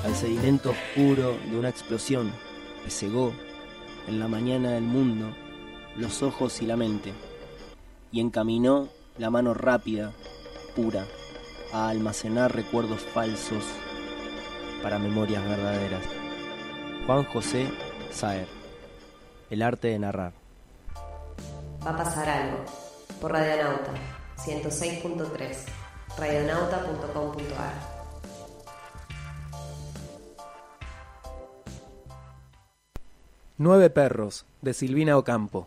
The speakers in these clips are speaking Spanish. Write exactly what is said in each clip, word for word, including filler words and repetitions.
al sedimento oscuro de una explosión que cegó en la mañana del mundo los ojos y la mente, y encaminó la mano rápida, pura, a almacenar recuerdos falsos para memorias verdaderas. Juan José Saer, El arte de narrar. Va a pasar algo, por Radionauta, ciento seis punto tres, radionauta punto com punto a r. Nueve perros, de Silvina Ocampo.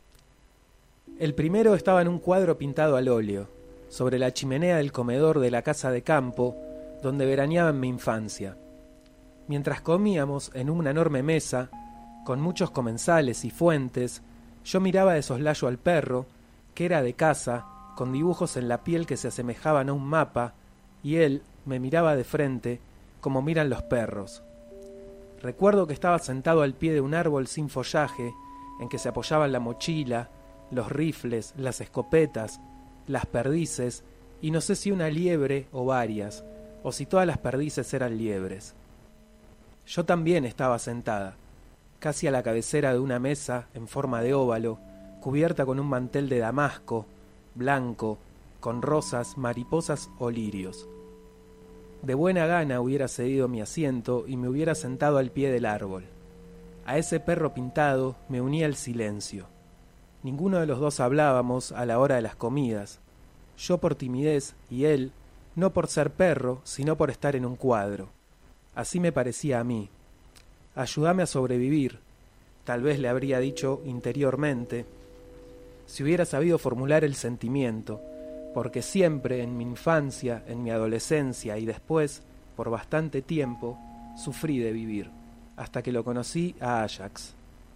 El primero estaba en un cuadro pintado al óleo, sobre la chimenea del comedor de la casa de campo, donde veraneaba en mi infancia. Mientras comíamos en una enorme mesa, con muchos comensales y fuentes, yo miraba de soslayo al perro, que era de casa, con dibujos en la piel que se asemejaban a un mapa, y él me miraba de frente, como miran los perros. Recuerdo que estaba sentado al pie de un árbol sin follaje, en que se apoyaban la mochila, los rifles, las escopetas, las perdices, y no sé si una liebre o varias, o si todas las perdices eran liebres. Yo también estaba sentada, casi a la cabecera de una mesa en forma de óvalo, cubierta con un mantel de damasco, blanco, con rosas, mariposas o lirios. De buena gana hubiera cedido mi asiento y me hubiera sentado al pie del árbol. A ese perro pintado me unía el silencio. Ninguno de los dos hablábamos a la hora de las comidas, yo por timidez y él, no por ser perro, sino por estar en un cuadro. Así me parecía a mí. Ayúdame a sobrevivir, tal vez le habría dicho interiormente, si hubiera sabido formular el sentimiento, porque siempre en mi infancia, en mi adolescencia y después, por bastante tiempo, sufrí de vivir, hasta que lo conocí a Ajax.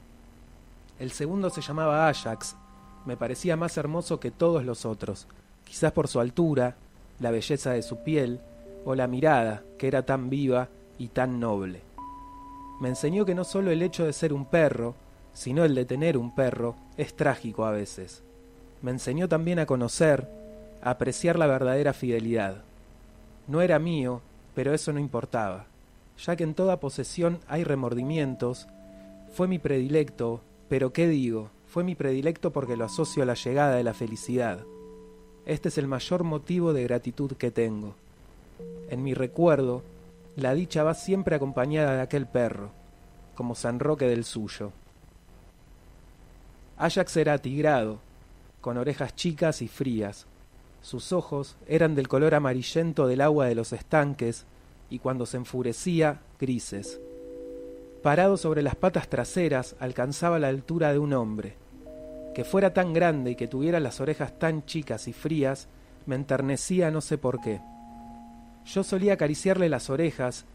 El segundo se llamaba Ajax, me parecía más hermoso que todos los otros, quizás por su altura, la belleza de su piel, o la mirada, que era tan viva y tan noble. Me enseñó que no solo el hecho de ser un perro, sino el de tener un perro, es trágico a veces. Me enseñó también a conocer, a apreciar la verdadera fidelidad. No era mío, pero eso no importaba, ya que en toda posesión hay remordimientos. Fue mi predilecto, pero ¿qué digo? Fue mi predilecto porque lo asocio a la llegada de la felicidad. Este es el mayor motivo de gratitud que tengo. En mi recuerdo, la dicha va siempre acompañada de aquel perro, como San Roque del suyo. Ajax era atigrado, con orejas chicas y frías. Sus ojos eran del color amarillento del agua de los estanques y cuando se enfurecía, grises. Parado sobre las patas traseras, alcanzaba la altura de un hombre. Que fuera tan grande y que tuviera las orejas tan chicas y frías, me enternecía no sé por qué. Yo solía acariciarle las orejas